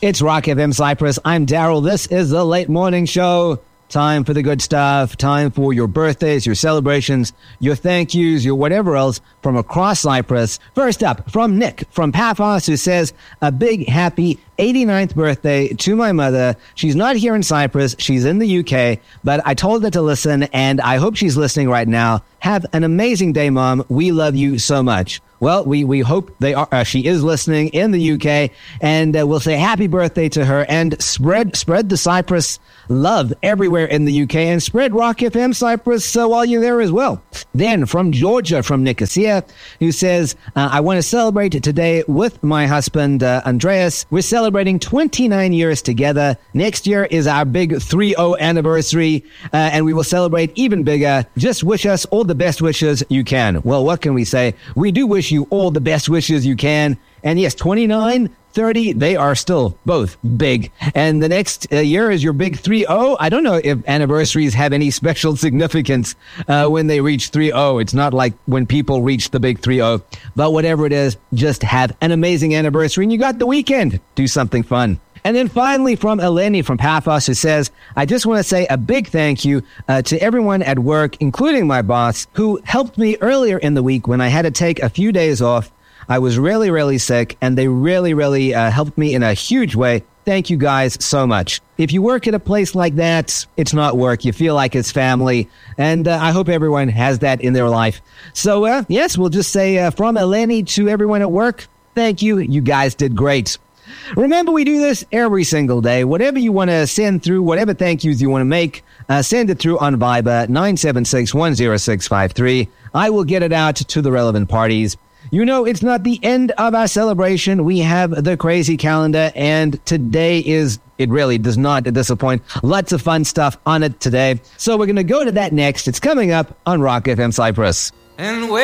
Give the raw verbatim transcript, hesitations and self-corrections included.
It's Rock F M Cyprus. I'm Daryl. This is the Late Morning Show. Time for the good stuff. Time for your birthdays, your celebrations, your thank yous, your whatever else from across Cyprus. First up, from Nick from Paphos, who says, a big happy eighty-ninth birthday to my mother. She's not here in Cyprus. She's in the U K, but I told her to listen, and I hope she's listening right now. Have an amazing day, Mom. We love you so much. Well, we, we hope they are. Uh, she is listening in the U K, and uh, we'll say happy birthday to her, and spread spread the Cyprus love everywhere in the U K, and spread Rock F M Cyprus uh, while you're there as well. Then from Georgia, from Nicosia, who says, uh, I want to celebrate today with my husband, uh, Andreas. We're celebrating twenty-nine years together. Next year is our big three oh anniversary, uh, and we will celebrate even bigger. Just wish us all the best wishes you can. Well, what can we say? We do wish you all the best wishes you can. And yes, twenty-nine, thirty, they are still both big. And the next uh, year is your big three oh. I don't know if anniversaries have any special significance uh, when they reach three oh. It's not like when people reach the big three oh. But whatever it is, just have an amazing anniversary, and you got the weekend. Do something fun. And then finally from Eleni from Paphos, who says, I just want to say a big thank you uh, to everyone at work, including my boss, who helped me earlier in the week when I had to take a few days off. I was really, really sick, and they really, really uh, helped me in a huge way. Thank you guys so much. If you work at a place like that, it's not work. You feel like it's family, and uh, I hope everyone has that in their life. So, uh, yes, we'll just say uh, from Eleni to everyone at work, thank you. You guys did great. Remember, we do this every single day. Whatever you want to send through, whatever thank yous you want to make, uh, send it through on Viber, nine seven six, one zero six five three. I will get it out to the relevant parties. You know, it's not the end of our celebration. We have the crazy calendar, and today is, it really does not disappoint. Lots of fun stuff on it today. So we're going to go to that next. It's coming up on Rock F M Cyprus. And